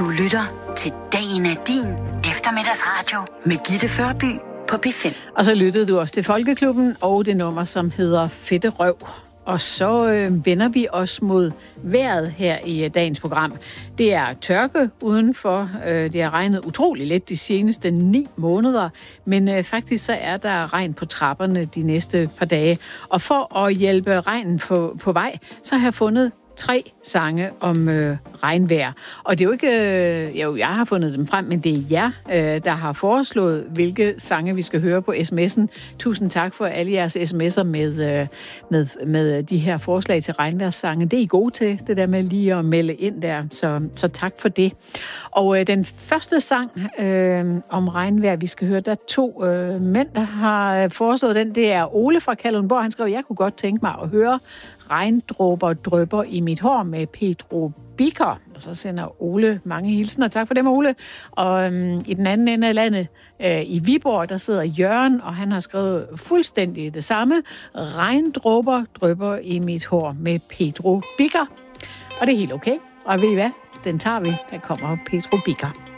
Du lytter til Dagen er din eftermiddagsradio med Gitte Førby på P5. Og så lyttede du også til Folkeklubben og det nummer, som hedder Fedte Røv. Og så vender vi os mod vejret her i dagens program. Det er tørke udenfor. Det har regnet utrolig lidt de seneste 9 måneder. Men faktisk så er der regn på trapperne de næste par dage. Og for at hjælpe regnen på vej, så har jeg fundet 3 sange om regnvejr. Og det er jo ikke... jeg har fundet dem frem, men det er jer, der har foreslået, hvilke sange vi skal høre på sms'en. Tusind tak for alle jeres sms'er med de her forslag til regnvejrssange. Det er I gode til, det der med lige at melde ind der. Så tak for det. Og den første sang om regnvejr, vi skal høre, der er 2 mænd, der har foreslået den. Det er Ole fra Kalundborg. Han skrev, jeg kunne godt tænke mig at høre Regndråber drypper i mit hår med Pedro Biker. Og så sender Ole mange hilsener. Tak for dem, Ole. Og i den anden ende af landet, i Viborg, der sidder Jørgen, og han har skrevet fuldstændig det samme. Regndråber drypper i mit hår med Pedro Biker. Og det er helt okay. Og ved I hvad? Den tager vi. Der kommer Pedro Biker.